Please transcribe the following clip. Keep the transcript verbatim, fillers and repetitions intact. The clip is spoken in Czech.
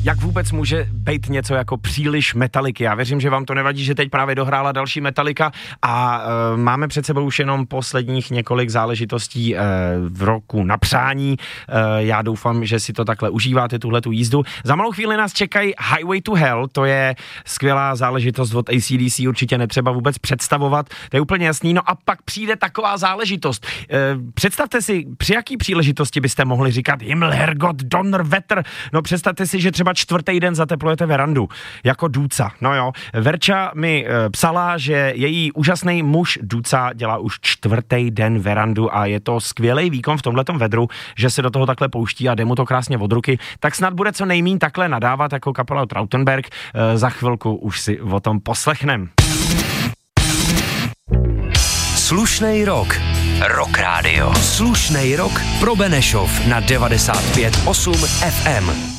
Jak vůbec může být něco jako příliš Metalliky? Já věřím, že vám to nevadí, že teď právě dohrála další Metallica a e, máme před sebou už jenom posledních několik záležitostí e, v roku na přání. E, já doufám, že si to takhle užíváte, tuhletu jízdu. Za malou chvíli nás čekají Highway to Hell, to je skvělá záležitost od A C D C, určitě netřeba vůbec představovat, to je úplně jasný. No a pak přijde taková záležitost. E, představte si, při jaký příležitosti byste mohli říkat Himmel, Herrgott, Donnerwetter. No představte si, že třeba čtvrtý den zateplujete verandu, jako Duca. No jo, Verča mi e, psala, že její úžasný muž Duca dělá už čtvrtý den verandu a je to skvělý výkon v tomhletom vedru, že se do toho takhle pouští a jde mu to krásně od ruky, tak snad bude co nejmín takhle nadávat jako kapela Trautenberg. E, za chvilku už si o tom poslechnem. Slušnej rok. Rock Radio. Slušnej rok pro Benešov na devadesát pět osm F M.